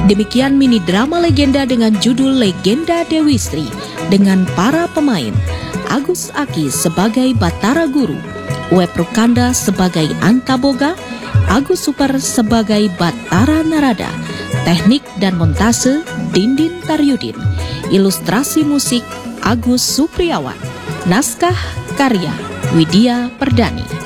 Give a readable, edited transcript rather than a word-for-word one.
Demikian mini drama legenda dengan judul Legenda Dewi Sri dengan para pemain Agus Aki sebagai Batara Guru, Web Rukanda sebagai Antaboga, Agus Super sebagai Batara Narada, teknik dan montase Dindin Taryudin, ilustrasi musik Agus Supriyawan, naskah karya Widya Perdani.